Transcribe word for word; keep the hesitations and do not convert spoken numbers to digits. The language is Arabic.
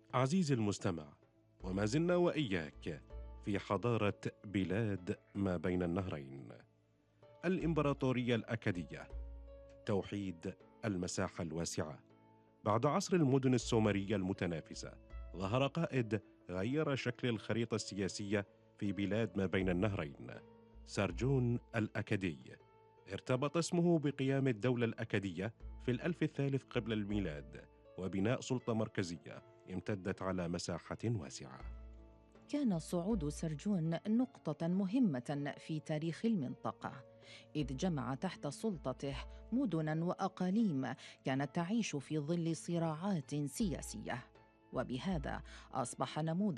عزيزي المستمع، وما زلنا وإياك في حضارة بلاد ما بين النهرين. الإمبراطورية الأكدية، توحيد المساحة الواسعة. بعد عصر المدن السومرية المتنافسة، ظهر قائد غير شكل الخريطة السياسية في بلاد ما بين النهرين، سرجون الأكدي. ارتبط اسمه بقيام الدولة الأكدية في الألف الثالث قبل الميلاد وبناء سلطة مركزية امتدت على مساحة واسعة. كان صعود سرجون نقطة مهمة في تاريخ المنطقة، إذ جمع تحت سلطته مدناً وأقاليم كانت تعيش في ظل صراعات سياسية، وبهذا أصبح نموذج